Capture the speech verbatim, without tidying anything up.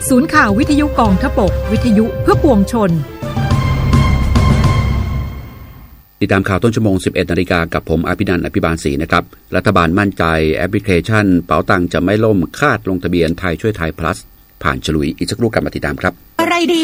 ศูนย์ข่าววิทยุกองทพบกวิทยุเพื่อปวงชนติดตามข่าวต้นชั่วโมง สิบเอ็ดนาฬิกา กับผมอภินันท์ อภิบาลศรีนะครับรัฐบาลมั่นใจแอปพลิเคชันเป๋าตังจะไม่ล่มคาดลงทะเบียนไทยช่วยไทย plus ผ่านฉลุยอีกสักครู่กลับมาติดตามครับอะไรดี